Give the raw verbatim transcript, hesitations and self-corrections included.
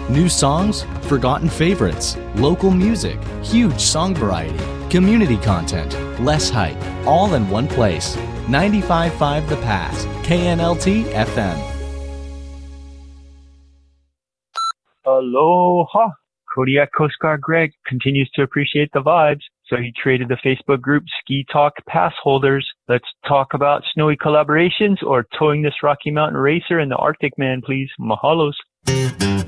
New songs, forgotten favorites, local music, huge song variety, community content, less hype, all in one place. ninety-five point five The Pass, K N L T F M. Aloha! Kodiak Coast Guard Greg continues to appreciate the vibes, so he created the Facebook group Ski Talk Pass Holders. Let's talk about snowy collaborations or towing this Rocky Mountain racer and the Arctic Man, please. Mahalos.